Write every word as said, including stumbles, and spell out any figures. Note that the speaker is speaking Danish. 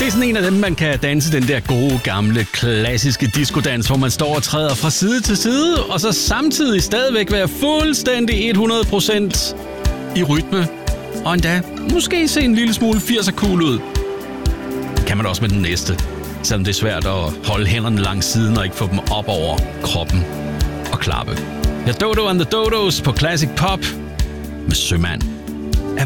Det er sådan en af dem, man kan danse den der gode, gamle, klassiske diskodans, hvor man står og træder fra side til side, og så samtidig stadigvæk være fuldstændig hundrede procent i rytme, og endda måske se en lille smule firser cool ud. Det kan man også med den næste, selvom det er svært at holde hænderne langs siden og ikke få dem op over kroppen og klappe. Ja, Dodo and the Dodos på Classic Pop med Sømand.